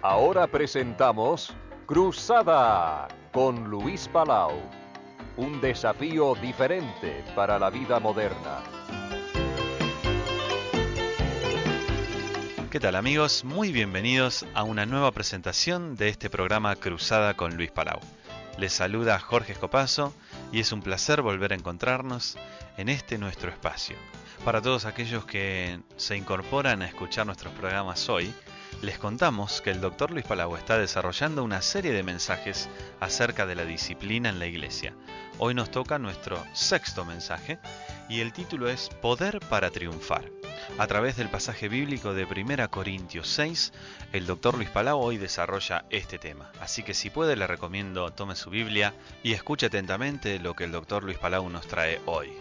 Ahora presentamos Cruzada con Luis Palau. Un desafío diferente para la vida moderna. ¿Qué tal, amigos? Muy bienvenidos a una nueva presentación de este programa Cruzada con Luis Palau. Les saluda Jorge Escopazo y es un placer volver a encontrarnos en este nuestro espacio. Para todos aquellos que se incorporan a escuchar nuestros programas hoy, les contamos que el Dr. Luis Palau está desarrollando una serie de mensajes acerca de la disciplina en la iglesia. Hoy nos toca nuestro sexto mensaje y el título es Poder para triunfar. A través del pasaje bíblico de 1 Corintios 6, el Dr. Luis Palau hoy desarrolla este tema. Así que si puede, le recomiendo tome su Biblia y escuche atentamente lo que el Dr. Luis Palau nos trae hoy.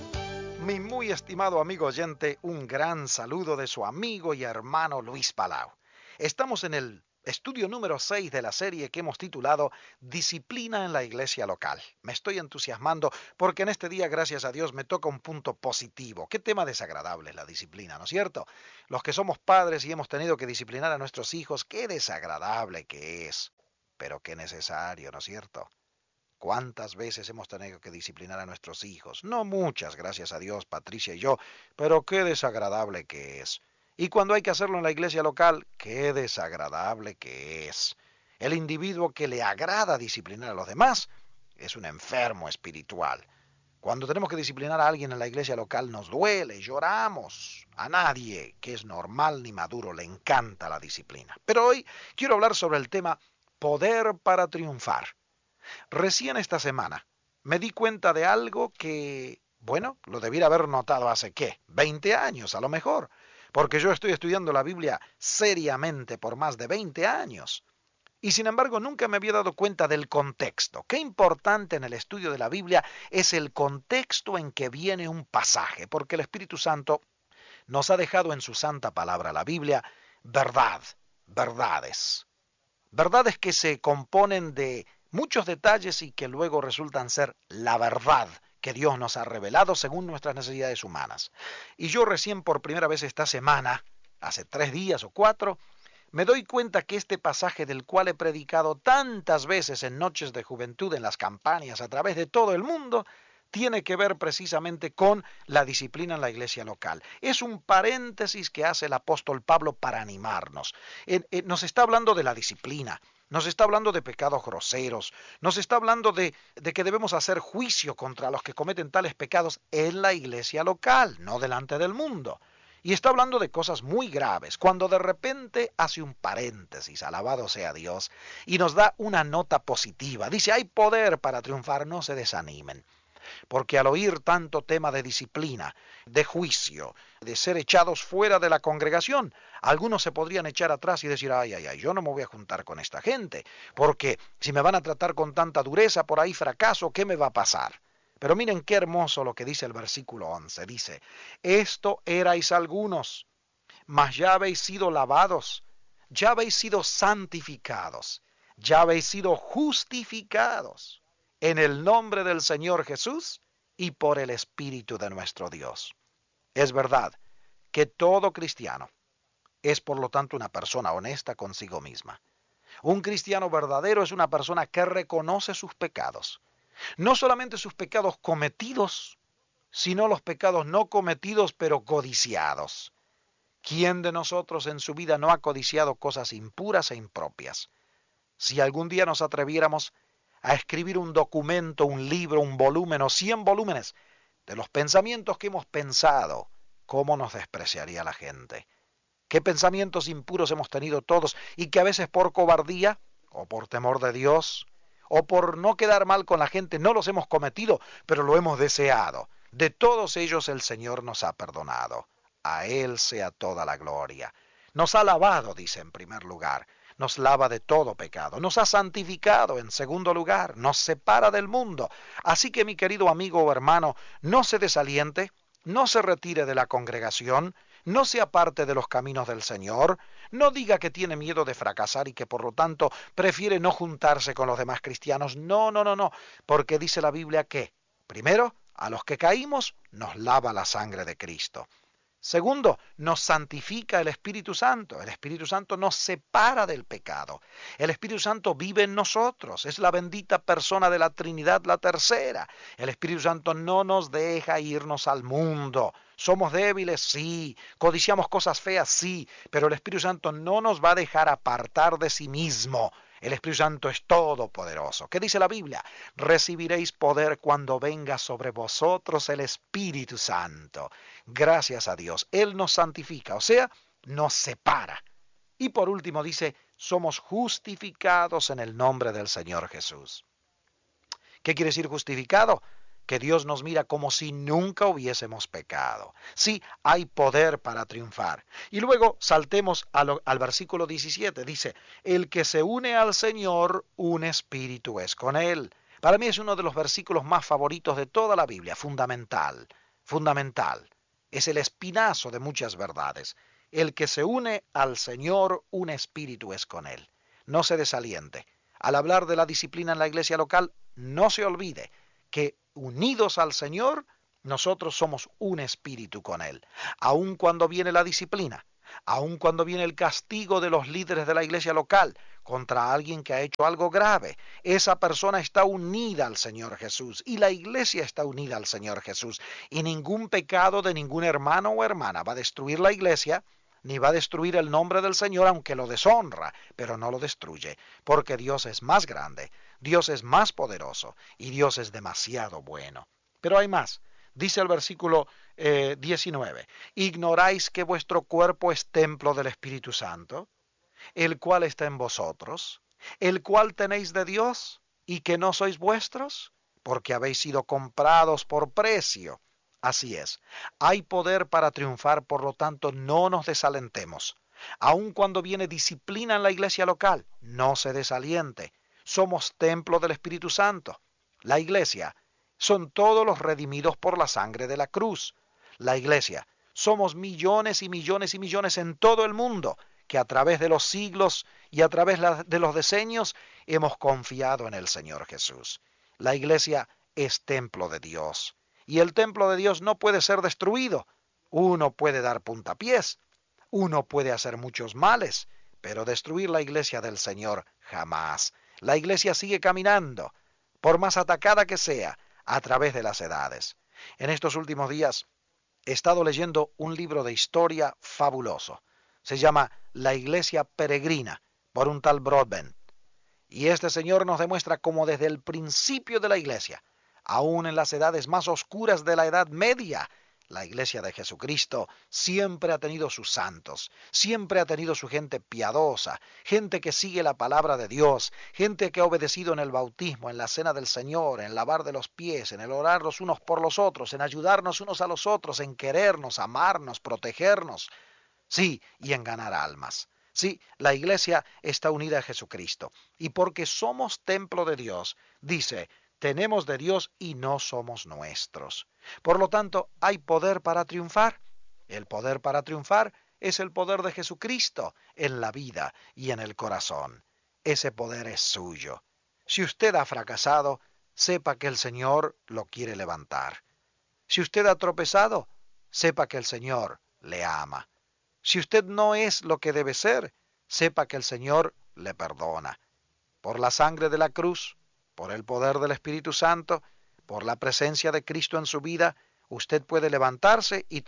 Mi muy estimado amigo oyente, un gran saludo de su amigo y hermano Luis Palau. Estamos en el estudio número 6 de la serie que hemos titulado Disciplina en la iglesia local. Me estoy entusiasmando porque en este día, gracias a Dios, me toca un punto positivo. Qué tema desagradable es la disciplina, ¿no es cierto? Los que somos padres y hemos tenido que disciplinar a nuestros hijos, qué desagradable que es, pero qué necesario, ¿no es cierto? ¿Cuántas veces hemos tenido que disciplinar a nuestros hijos? No muchas, gracias a Dios, Patricia y yo, pero qué desagradable que es. Y cuando hay que hacerlo en la iglesia local, qué desagradable que es. El individuo que le agrada disciplinar a los demás es un enfermo espiritual. Cuando tenemos que disciplinar a alguien en la iglesia local nos duele, lloramos. A nadie que es normal ni maduro le encanta la disciplina. Pero hoy quiero hablar sobre el tema poder para triunfar. Recién esta semana me di cuenta de algo que, bueno, lo debiera haber notado hace, ¿qué? 20 años a lo mejor. Porque yo estoy estudiando la Biblia seriamente por más de 20 años. Y sin embargo nunca me había dado cuenta del contexto. Qué importante en el estudio de la Biblia es el contexto en que viene un pasaje. Porque el Espíritu Santo nos ha dejado en su santa palabra, la Biblia, verdades. Verdades que se componen de muchos detalles y que luego resultan ser la verdad que Dios nos ha revelado según nuestras necesidades humanas. Y yo recién por primera vez esta semana, hace 3 días o 4, me doy cuenta que este pasaje del cual he predicado tantas veces en noches de juventud, en las campañas, a través de todo el mundo, tiene que ver precisamente con la disciplina en la iglesia local. Es un paréntesis que hace el apóstol Pablo para animarnos. Nos está hablando de la disciplina. Nos está hablando de pecados groseros, nos está hablando de que debemos hacer juicio contra los que cometen tales pecados en la iglesia local, no delante del mundo. Y está hablando de cosas muy graves, cuando de repente hace un paréntesis, alabado sea Dios, y nos da una nota positiva. Dice, hay poder para triunfar, no se desanimen. Porque al oír tanto tema de disciplina, de juicio, de ser echados fuera de la congregación, algunos se podrían echar atrás y decir, ay, yo no me voy a juntar con esta gente, porque si me van a tratar con tanta dureza, por ahí fracaso, ¿qué me va a pasar? Pero miren qué hermoso lo que dice el versículo 11, dice, esto erais algunos, mas ya habéis sido lavados, ya habéis sido santificados, ya habéis sido justificados en el nombre del Señor Jesús y por el Espíritu de nuestro Dios. Es verdad que todo cristiano es por lo tanto una persona honesta consigo misma. Un cristiano verdadero es una persona que reconoce sus pecados. No solamente sus pecados cometidos, sino los pecados no cometidos pero codiciados. ¿Quién de nosotros en su vida no ha codiciado cosas impuras e impropias? Si algún día nos atreviéramos a escribir un documento, un libro, un volumen o 100 volúmenes de los pensamientos que hemos pensado, ¿cómo nos despreciaría la gente? ¿Qué pensamientos impuros hemos tenido todos y que a veces por cobardía o por temor de Dios o por no quedar mal con la gente no los hemos cometido, pero lo hemos deseado? De todos ellos el Señor nos ha perdonado. A Él sea toda la gloria. Nos ha lavado, dice en primer lugar. Nos lava de todo pecado, nos ha santificado en segundo lugar, nos separa del mundo. Así que mi querido amigo o hermano, no se desaliente, no se retire de la congregación, no se aparte de los caminos del Señor, no diga que tiene miedo de fracasar y que por lo tanto prefiere no juntarse con los demás cristianos. No, porque dice la Biblia que, primero, a los que caímos nos lava la sangre de Cristo. Segundo, nos santifica el Espíritu Santo. El Espíritu Santo nos separa del pecado. El Espíritu Santo vive en nosotros. Es la bendita persona de la Trinidad, la tercera. El Espíritu Santo no nos deja irnos al mundo. Somos débiles, sí. Codiciamos cosas feas, sí. Pero el Espíritu Santo no nos va a dejar apartar de sí mismo. El Espíritu Santo es todopoderoso. ¿Qué dice la Biblia? Recibiréis poder cuando venga sobre vosotros el Espíritu Santo. Gracias a Dios. Él nos santifica, o sea, nos separa. Y por último dice, somos justificados en el nombre del Señor Jesús. ¿Qué quiere decir justificado? Que Dios nos mira como si nunca hubiésemos pecado. Sí, hay poder para triunfar. Y luego saltemos al versículo 17. Dice, el que se une al Señor, un espíritu es con él. Para mí es uno de los versículos más favoritos de toda la Biblia, fundamental, fundamental. Es el espinazo de muchas verdades. El que se une al Señor, un espíritu es con él. No se desaliente. Al hablar de la disciplina en la iglesia local, no se olvide que unidos al Señor, nosotros somos un espíritu con Él. Aun cuando viene la disciplina, aun cuando viene el castigo de los líderes de la iglesia local contra alguien que ha hecho algo grave, esa persona está unida al Señor Jesús y la iglesia está unida al Señor Jesús. Y ningún pecado de ningún hermano o hermana va a destruir la iglesia, ni va a destruir el nombre del Señor, aunque lo deshonra, pero no lo destruye, porque Dios es más grande, Dios es más poderoso y Dios es demasiado bueno. Pero hay más. Dice el versículo 19, ¿ignoráis que vuestro cuerpo es templo del Espíritu Santo, el cual está en vosotros, el cual tenéis de Dios, y que no sois vuestros? Porque habéis sido comprados por precio. Así es, hay poder para triunfar, por lo tanto no nos desalentemos. Aun cuando viene disciplina en la iglesia local, no se desaliente. Somos templo del Espíritu Santo. La iglesia son todos los redimidos por la sangre de la cruz. La iglesia somos millones y millones y millones en todo el mundo que a través de los siglos y a través de los decenios hemos confiado en el Señor Jesús. La iglesia es templo de Dios. Y el templo de Dios no puede ser destruido. Uno puede dar puntapiés, uno puede hacer muchos males, pero destruir la iglesia del Señor jamás. La iglesia sigue caminando, por más atacada que sea, a través de las edades. En estos últimos días he estado leyendo un libro de historia fabuloso. Se llama La Iglesia Peregrina, por un tal Broadbent. Y este señor nos demuestra cómo desde el principio de la iglesia, aún en las edades más oscuras de la Edad Media, la iglesia de Jesucristo siempre ha tenido sus santos, siempre ha tenido su gente piadosa, gente que sigue la palabra de Dios, gente que ha obedecido en el bautismo, en la cena del Señor, en lavar de los pies, en el orar los unos por los otros, en ayudarnos unos a los otros, en querernos, amarnos, protegernos, sí, y en ganar almas. Sí, la iglesia está unida a Jesucristo, y porque somos templo de Dios, dice, tenemos de Dios y no somos nuestros. Por lo tanto, hay poder para triunfar. El poder para triunfar es el poder de Jesucristo en la vida y en el corazón. Ese poder es suyo. Si usted ha fracasado, sepa que el Señor lo quiere levantar. Si usted ha tropezado, sepa que el Señor le ama. Si usted no es lo que debe ser, sepa que el Señor le perdona. Por la sangre de la cruz, por el poder del Espíritu Santo, por la presencia de Cristo en su vida, usted puede levantarse y